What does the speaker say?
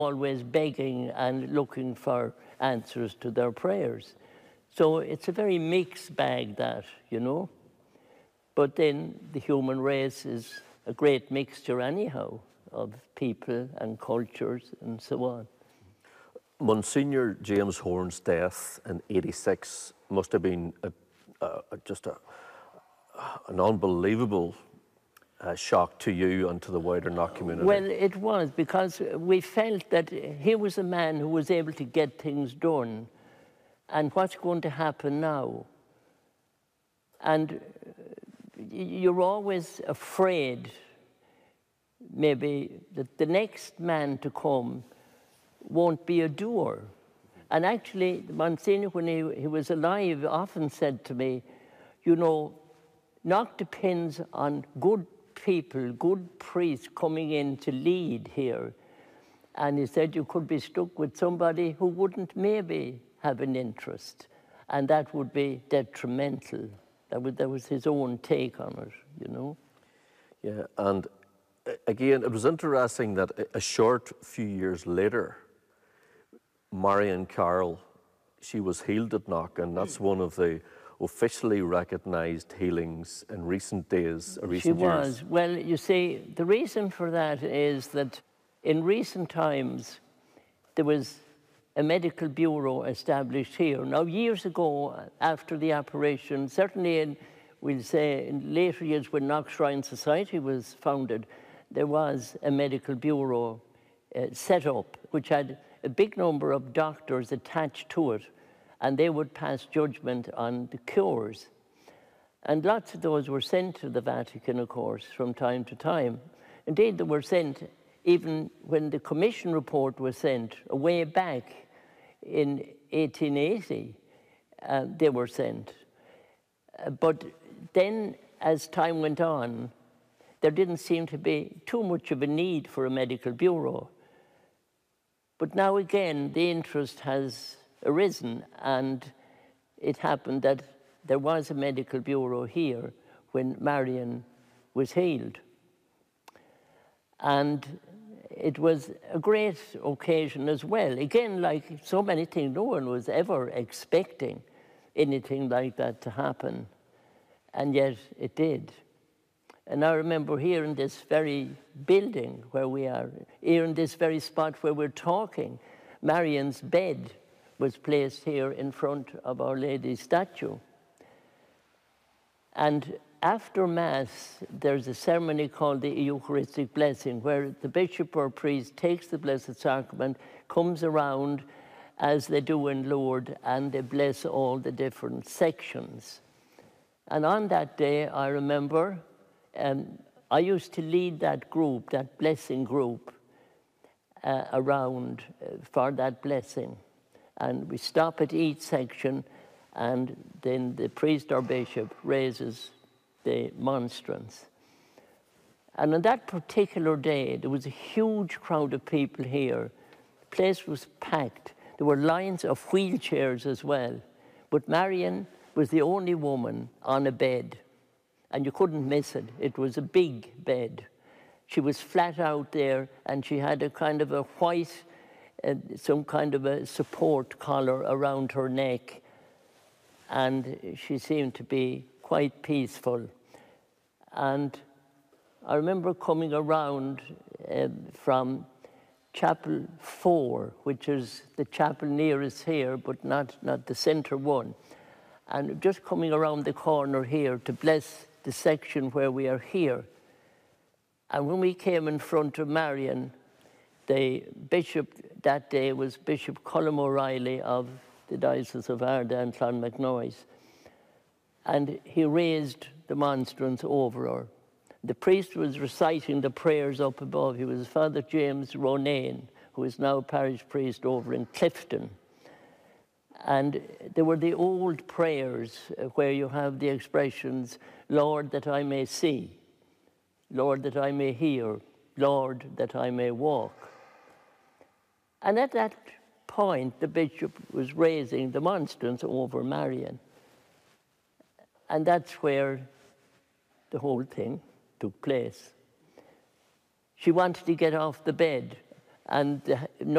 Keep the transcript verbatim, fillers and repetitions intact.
always begging and looking for answers to their prayers. So it's a very mixed bag, that, you know. But then the human race is a great mixture anyhow of people and cultures and so on. Monsignor James Horne's death in eighty-six must have been a, a, just a, an unbelievable uh, shock to you and to the wider Knock community. Well, it was, because we felt that he was a man who was able to get things done. And what's going to happen now? And you're always afraid, maybe, that the next man to come won't be a doer. And actually, Monsignor, when he, he was alive, often said to me, you know, Knock depends on good people, good priests coming in to lead here. And he said you could be stuck with somebody who wouldn't maybe have an interest, and that would be detrimental. That was, that was his own take on it, you know. Yeah, and again, it was interesting that a short few years later, Marion Carroll, she was healed at Knock, and that's one of the officially recognised healings in recent days, or recent years. She was. Years. Well, you see, the reason for that is that in recent times, there was a medical bureau established here. Now, years ago, after the operation, certainly in, we'll say, in later years when Knock Shrine Society was founded, there was a medical bureau uh, set up, which had a big number of doctors attached to it, and they would pass judgment on the cures. And lots of those were sent to the Vatican, of course, from time to time. Indeed, they were sent even when the commission report was sent, way back in eighteen eighty, uh, they were sent. Uh, but then, as time went on, there didn't seem to be too much of a need for a medical bureau. But now again, the interest has arisen, and it happened that there was a medical bureau here when Marion was healed. And it was a great occasion as well. Again, like so many things, no one was ever expecting anything like that to happen, and yet it did. And I remember here in this very building where we are, here in this very spot where we're talking, Marion's bed was placed here in front of Our Lady's statue. And after Mass, there's a ceremony called the Eucharistic Blessing, where the bishop or priest takes the Blessed Sacrament, comes around as they do in Lourdes, and they bless all the different sections. And on that day, I remember, um, I used to lead that group, that blessing group, uh, around uh, for that blessing. And we stop at each section, and then the priest or bishop raises the monstrance. And on that particular day, there was a huge crowd of people here. The place was packed. There were lines of wheelchairs as well. But Marion was the only woman on a bed, and you couldn't miss it. It was a big bed. She was flat out there, and she had a kind of a white, uh, some kind of a support collar around her neck, and she seemed to be quite peaceful. And I remember coming around uh, from Chapel four, which is the chapel nearest here, but not, not the center one. And just coming around the corner here to bless the section where we are here. And when we came in front of Marion, the bishop that day was Bishop Colm O'Reilly of the Diocese of Ardagh and Clonmacnoise. And he raised the monstrance over her. The priest was reciting the prayers up above. He was Father James Ronayne, who is now parish priest over in Clifton. And there were the old prayers where you have the expressions, Lord, that I may see, Lord, that I may hear, Lord, that I may walk. And at that point, the bishop was raising the monstrance over Marion. And that's where the whole thing took place. She wanted to get off the bed, and uh, no